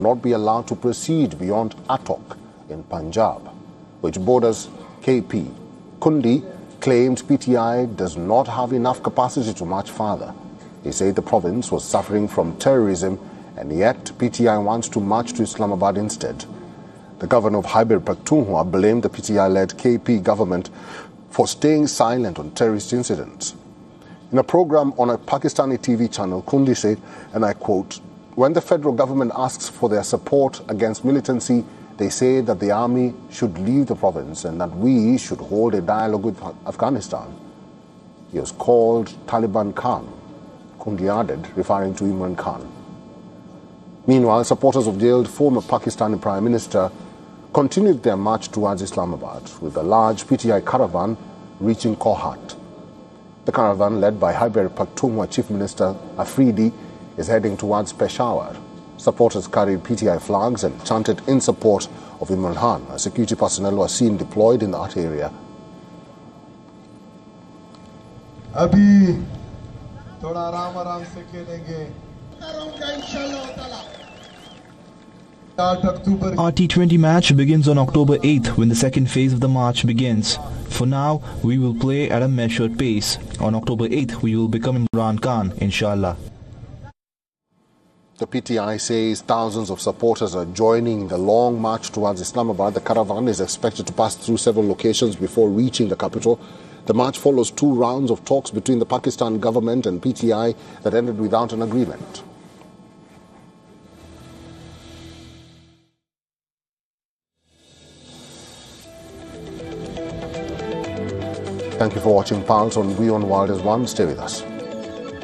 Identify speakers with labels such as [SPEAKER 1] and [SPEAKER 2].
[SPEAKER 1] not be allowed to proceed beyond Attock in Punjab, which borders KP. Kundi claimed PTI does not have enough capacity to march farther. He said the province was suffering from terrorism and yet PTI wants to march to Islamabad instead. The governor of Khyber Pakhtunkhwa blamed the PTI-led KP government for staying silent on terrorist incidents. In a program on a Pakistani TV channel, Kundi said, and I quote, "When the federal government asks for their support against militancy, they say that the army should leave the province and that we should hold a dialogue with Afghanistan." He was called Taliban Khan, Kundi added, referring to Imran Khan. Meanwhile, supporters of jailed former Pakistani Prime Minister continued their march towards Islamabad with a large PTI caravan reaching Kohat. The caravan, led by Khyber Pakhtunkhwa Chief Minister Afridi, is heading towards Peshawar. Supporters carried PTI flags and chanted in support of Imran Khan. Security personnel were seen deployed in that area.
[SPEAKER 2] Our T20 match begins on October 8th when the second phase of the march begins. For now, we will play at a measured pace. On October 8th, we will become Imran Khan, inshallah.
[SPEAKER 1] The PTI says thousands of supporters are joining the long march towards Islamabad. The caravan is expected to pass through several locations before reaching the capital. The march follows 2 rounds of talks between the Pakistan government and PTI that ended without an agreement. Thank you for watching Pulse on WION World as One. Stay with us.